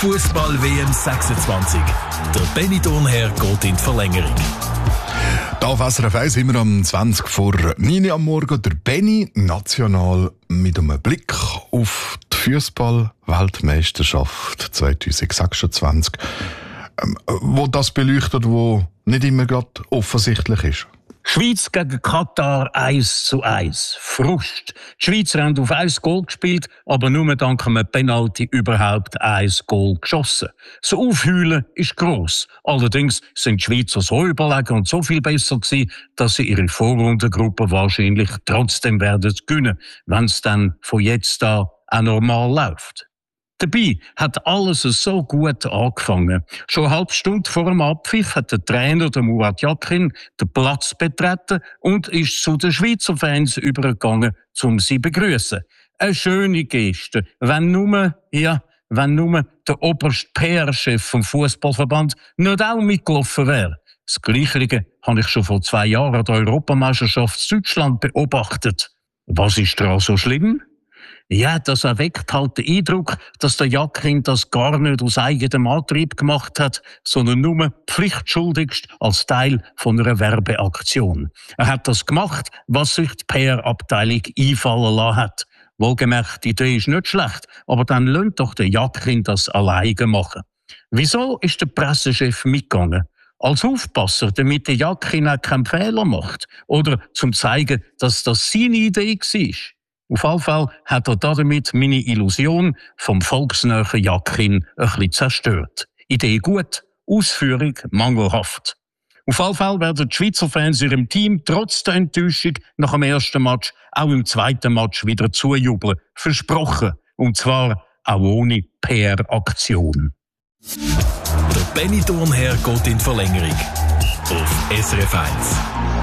Fußball-WM 26. Der Benny Thurnherr geht in die Verlängerung. Da auf SRF 1 immer am 20 vor 9 Uhr am Morgen. Der Benny national mit einem Blick auf die Fußball-Weltmeisterschaft 2026. Wo das beleuchtet, wo nicht immer gerade offensichtlich ist. Schweiz gegen Katar 1:1. Frust. Die Schweizer haben auf 1 Goal gespielt, aber nur dank einem Penalty überhaupt 1 Goal geschossen. Das Aufheulen ist gross. Allerdings sind die Schweizer so überlegen und so viel besser gewesen, dass sie ihre Vorrundengruppe wahrscheinlich trotzdem werden gewinnen, wenn es dann von jetzt an auch normal läuft. Dabei hat alles so gut angefangen. Schon eine halbe Stunde vor dem Abpfiff hat der Trainer, der Murat Yakin, den Platz betreten und ist zu den Schweizer Fans übergegangen, um sie zu begrüßen. Eine schöne Geste, wenn nur der oberste PR-Chef vom Fußballverband nicht auch mitgelaufen wäre. Das Gleiche habe ich schon vor 2 Jahren an der Europameisterschaft Deutschland beobachtet. Was ist daran so schlimm? Ja, das erweckt halt den Eindruck, dass der Yakin das gar nicht aus eigenem Antrieb gemacht hat, sondern nur pflichtschuldigst als Teil von einer Werbeaktion. Er hat das gemacht, was sich die PR-Abteilung einfallen lassen hat. Wohlgemerkt, die Idee ist nicht schlecht, aber dann lasst doch der Yakin das alleine machen. Wieso ist der Pressechef mitgegangen? Als Aufpasser, damit der Yakin auch keinen Fehler macht? Oder zum zeigen, dass das seine Idee war? Auf jeden Fall hat er damit meine Illusion vom volksnahen Yakin ein bisschen zerstört. Idee gut, Ausführung mangelhaft. Auf jeden Fall werden die Schweizer Fans ihrem Team trotz der Enttäuschung nach dem ersten Match auch im zweiten Match wieder zujubeln. Versprochen. Und zwar auch ohne PR-Aktion. Der Benny Thurnherr geht in die Verlängerung. Auf SRF 1.